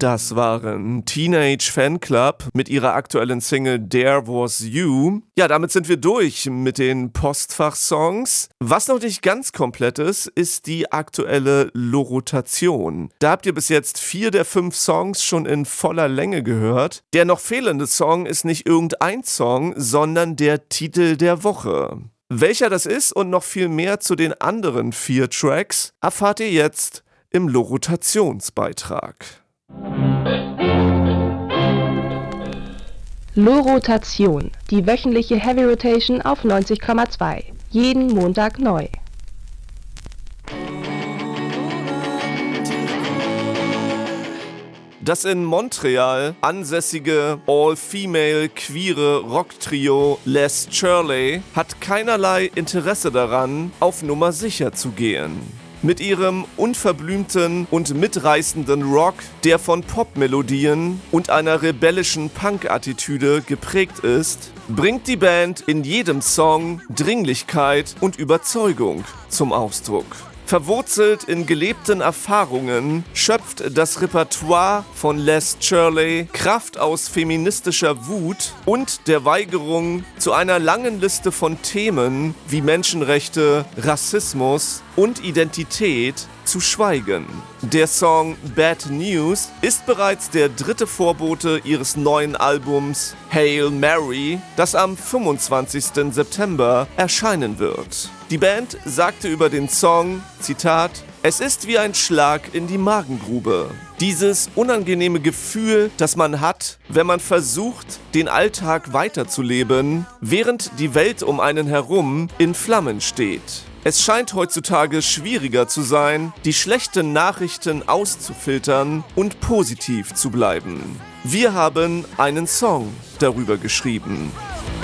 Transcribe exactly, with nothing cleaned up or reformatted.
Das waren Teenage Fanclub mit ihrer aktuellen Single There Was You. Ja, damit sind wir durch mit den Postfach-Songs. Was noch nicht ganz komplett ist, ist die aktuelle Lorotation. Da habt ihr bis jetzt vier der fünf Songs schon in voller Länge gehört. Der noch fehlende Song ist nicht irgendein Song, sondern der Titel der Woche. Welcher das ist und noch viel mehr zu den anderen vier Tracks erfahrt ihr jetzt im Lorotationsbeitrag. Lorotation, die wöchentliche Heavy Rotation auf neunzig Komma zwei. Jeden Montag neu. Das in Montreal ansässige all-female queere Rocktrio Les Shirley hat keinerlei Interesse daran, auf Nummer sicher zu gehen. Mit ihrem unverblümten und mitreißenden Rock, der von Popmelodien und einer rebellischen Punk-Attitüde geprägt ist, bringt die Band in jedem Song Dringlichkeit und Überzeugung zum Ausdruck. Verwurzelt in gelebten Erfahrungen schöpft das Repertoire von Les Shirley Kraft aus feministischer Wut und der Weigerung, zu einer langen Liste von Themen wie Menschenrechte, Rassismus und Identität zu schweigen. Der Song Bad News ist bereits der dritte Vorbote ihres neuen Albums Hail Mary, das am fünfundzwanzigsten September erscheinen wird. Die Band sagte über den Song, Zitat, „Es ist wie ein Schlag in die Magengrube. Dieses unangenehme Gefühl, das man hat, wenn man versucht, den Alltag weiterzuleben, während die Welt um einen herum in Flammen steht. Es scheint heutzutage schwieriger zu sein, die schlechten Nachrichten auszufiltern und positiv zu bleiben. Wir haben einen Song darüber geschrieben."